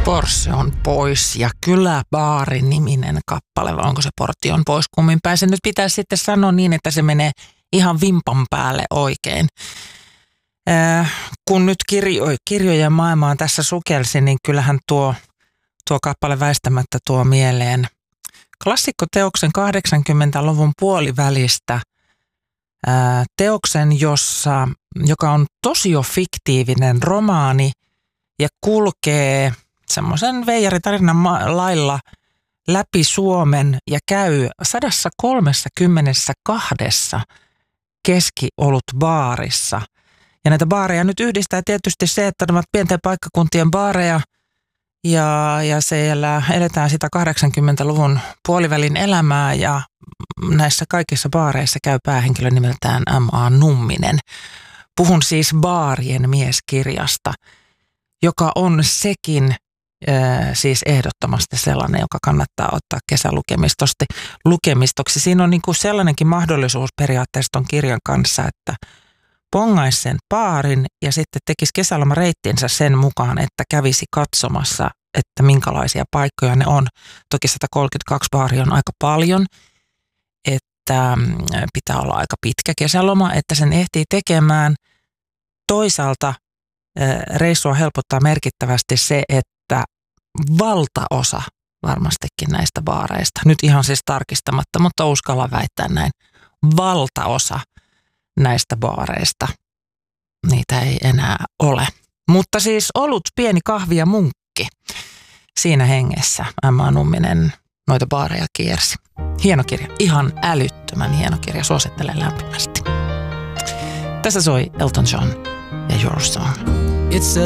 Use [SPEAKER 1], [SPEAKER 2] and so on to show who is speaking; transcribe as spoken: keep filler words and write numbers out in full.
[SPEAKER 1] Porsche on pois ja Kyläbaari niminen kappale, vai onko se Portti on pois? Kummin päin se nyt pitäisi sitten sanoa niin, että se menee ihan vimpan päälle oikein. Äh, kun nyt kirjo, kirjojen maailmaan tässä sukelsi, niin kyllähän tuo, tuo kappale väistämättä tuo mieleen klassikkoteoksen kahdeksankymmentäluvun puolivälistä äh, teoksen, jossa, joka on tosiofiktiivinen romaani ja kulkee semmoisen veijaritarinan lailla läpi Suomen ja käy sata kolmekymmentäkaksi keskiolutbaarissa. Ja näitä baareja nyt yhdistää tietysti se, että ne ovat pienten paikkakuntien baareja ja, ja siellä eletään sitä kahdeksankymmentäluvun puolivälin elämää ja näissä kaikissa baareissa käy päähenkilö nimeltään M A Numminen. Puhun siis Baarien mieskirjasta, joka on sekin siis ehdottomasti sellainen, joka kannattaa ottaa kesälukemistosti lukemistoksi. Siinä on niin kuin sellainenkin mahdollisuus periaatteessa ton kirjan kanssa, että pongaisi sen baarin ja sitten tekisi kesälomareittinsä sen mukaan, että kävisi katsomassa, että minkälaisia paikkoja ne on. Toki sata kolmekymmentäkaksi baaria on aika paljon, että pitää olla aika pitkä kesäloma, että sen ehtii tekemään. Toisaalta reissua helpottaa merkittävästi se, että valtaosa varmastikin näistä baareista, nyt ihan siis tarkistamatta, mutta uskallan väittää näin, valtaosa näistä baareista, niitä ei enää ole. Mutta siis olut, pieni kahvi ja munkki, siinä hengessä M A Numminen noita baareja kiersi. Hieno kirja, ihan älyttömän hieno kirja, suosittelen lämpimästi. Tässä soi Elton John ja Your Song. It's a